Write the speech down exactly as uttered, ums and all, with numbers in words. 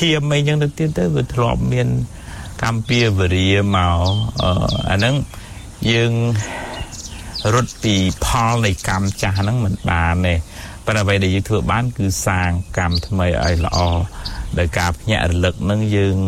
មអីចឹងទៅទៀតទៅវាធ្លាប់មានកម្ពុជាវរាមកអាហ្នឹងយើងរត់ពីផលនៃកម្មចាស់ហ្នឹងមិនបានទេប៉ុន្តែអ្វីដែលយើងធ្វើបានគឺសាងកម្មថ្មីឲ្យល្អដោយការភ្ញាក់រលឹកហ្នឹងយើង